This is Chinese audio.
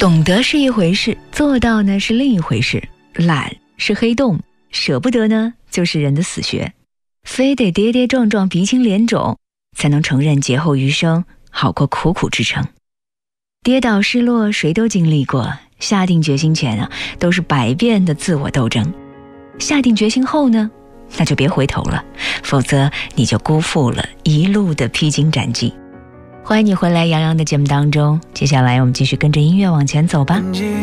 懂得是一回事，做到呢是另一回事。懒是黑洞，舍不得呢就是人的死穴。非得跌跌撞撞鼻青脸肿，才能承认劫后余生好过苦苦支撑。跌倒失落谁都经历过，下定决心前都是百遍的自我斗争。下定决心后呢，那就别回头了，否则你就辜负了一路的披荆斩棘。欢迎你回来杨洋的节目当中，接下来我们继续跟着音乐往前走吧。